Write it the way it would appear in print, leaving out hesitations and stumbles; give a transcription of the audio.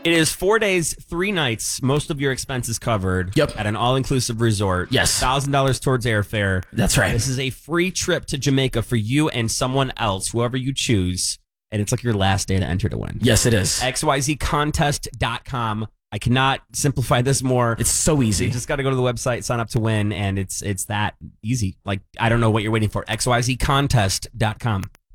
It is 4 days, 3 nights, most of your expenses covered. Yep. At an all-inclusive resort. Yes. $1,000 towards airfare. That's right. This is a free trip to Jamaica for you and someone else, whoever you choose. And it's like your last day to enter to win. Yes, it is. XYZcontest.com. I cannot simplify this more. It's so easy. You just got to go to the website, sign up to win, and it's that easy. Like, I don't know what you're waiting for. XYZcontest.com.